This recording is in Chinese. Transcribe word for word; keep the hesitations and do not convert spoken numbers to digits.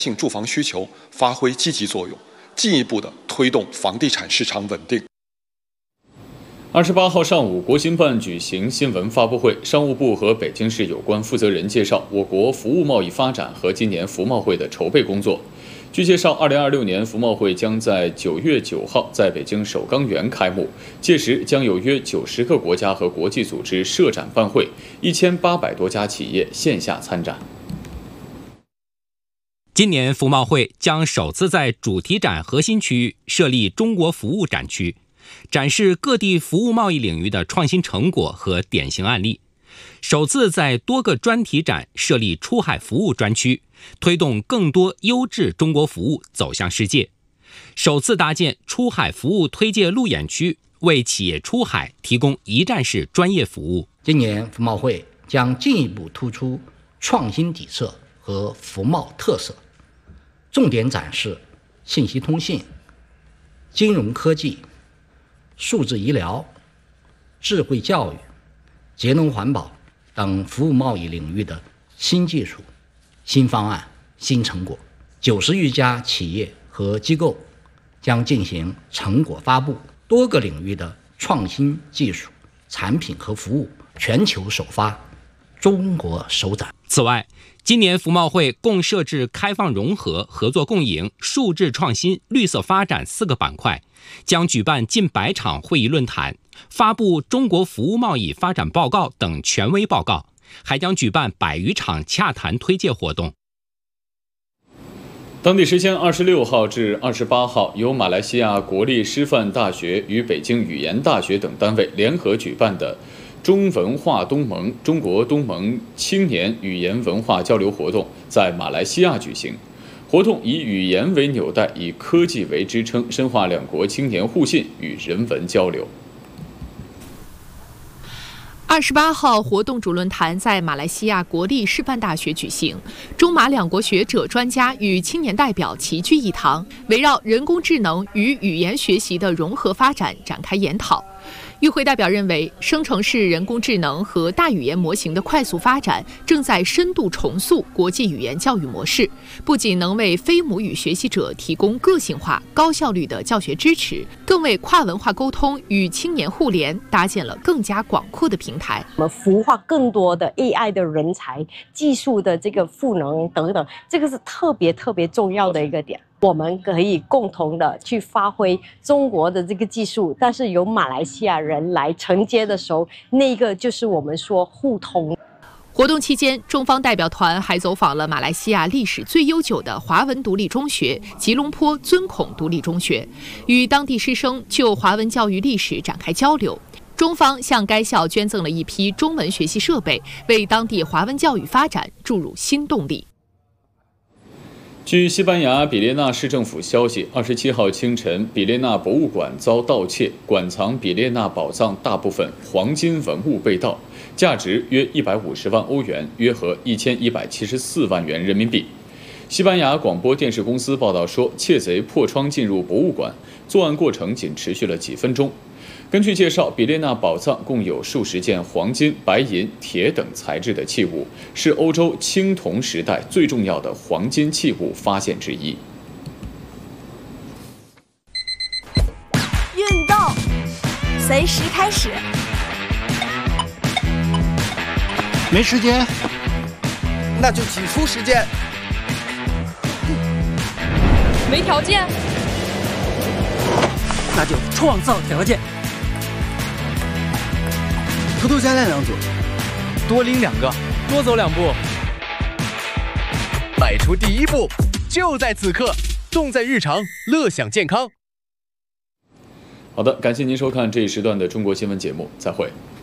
性住房需求发挥积极作用，进一步的推动房地产市场稳定。 二十八号上午，国新办举行新闻发布会，商务部和北京市有关负责人介绍我国服务贸易发展和今年服贸会的筹备工作。据介绍，二零二六年服贸会将在九月九号在北京首钢园开幕，届时将有约九十个国家和国际组织设展办会，一千八百多家企业线下参展。 今年服贸会将首次在主题展核心区域设立中国服务展区，展示各地服务贸易领域的创新成果和典型案例。首次在多个专题展设立出海服务专区，推动更多优质中国服务走向世界。首次搭建出海服务推介路演区，为企业出海提供一站式专业服务。 今年服贸会将进一步突出创新底色和服贸特色，重点展示信息通信、金融科技、数字医疗、智慧教育、节能环保等服务贸易领域的新技术、新方案、新成果。九十余家企业和机构将进行成果发布，多个领域的创新技术、产品和服务全球首发，中国首展。 此外，今年服贸会共设置开放融合、合作共赢、数字创新、绿色发展四个板块，将举办近百场会议论坛，发布中国服务贸易发展报告等权威报告，还将举办百余场洽谈推介活动。 当地时间二十六号至二十八号，由马来西亚国立师范大学与北京语言大学等单位联合举办的中文化东盟中国东盟青年语言文化交流活动在马来西亚举行。活动以语言为纽带，以科技为支撑，深化两国青年互信与人文交流。 二十八号，活动主论坛在马来西亚国立师范大学举行，中马两国学者、专家与青年代表齐聚一堂，围绕人工智能与语言学习的融合发展展开研讨。与会代表认为，生成式人工智能和大语言模型的快速发展，正在深度重塑国际语言教育模式，不仅能为非母语学习者提供个性化、高效率的教学支持，更为跨文化沟通与青年互联搭建了更加广阔的平台。 我们孵化更多的 A I 的人才、技术的这个赋能等等，这个是特别特别重要的一个点。我们可以共同的去发挥中国的这个技术，但是由马来西亚人来承接的时候，那个就是我们说互通。 活动期间，中方代表团还走访了马来西亚历史最悠久的华文独立中学吉隆坡尊孔独立中学，与当地师生就华文教育历史展开交流。中方向该校捐赠了一批中文学习设备，为当地华文教育发展注入新动力。 据西班牙比列纳市政府消息，二十七号清晨，比列纳博物馆遭盗窃，馆藏比列纳宝藏大部分黄金文物被盗，价值约一百五十万欧元，约合一千一百七十四万元人民币。西班牙广播电视公司报道说，窃贼破窗进入博物馆，作案过程仅持续了几分钟。根据介绍，比列纳宝藏共有数十件黄金、白银、铁等材质的器物，是欧洲青铜时代最重要的黄金器物发现之一。 运动随时开始。 没时间，那就挤出时间。 没条件， 那就创造条件。偷偷加练两组，多拎两个，多走两步。迈出第一步，就在此刻，重在日常，乐享健康。 好的，感谢您收看这一时段的中国新闻节目，再会。